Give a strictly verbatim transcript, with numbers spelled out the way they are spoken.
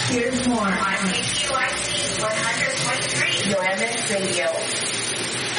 Here's more on K Q Y C one hundred point three, your M S Radio.